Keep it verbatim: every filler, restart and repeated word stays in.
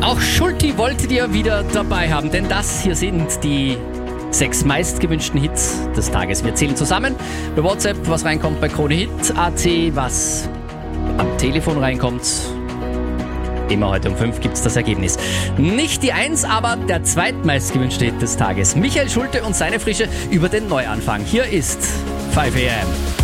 Auch Schulti wolltet ihr wieder dabei haben, denn das hier sind die sechs meistgewünschten Hits des Tages. Wir zählen zusammen bei WhatsApp, was reinkommt bei Krone Hit Punkt at, was am Telefon reinkommt. Immer heute um fünf gibt es das Ergebnis. Nicht die Eins, aber der zweitmeistgewünschte Hit des Tages. Michael Schulte und seine Frische über den Neuanfang. Hier ist fünf a m.